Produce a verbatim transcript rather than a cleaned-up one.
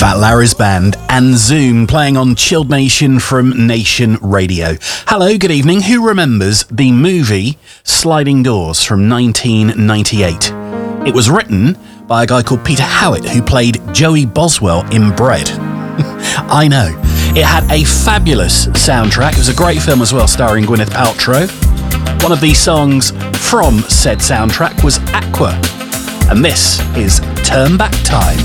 Fat Larry's Band and Zoom playing on Chilled Nation from Nation Radio. Hello, good evening. Who remembers the movie Sliding Doors from nineteen ninety-eight? It was written by a guy called Peter Howitt, who played Joey Boswell in Bread. I know. It had a fabulous soundtrack. It was a great film as well, starring Gwyneth Paltrow. One of the songs from said soundtrack was Aqua. And this is Turn Back Time.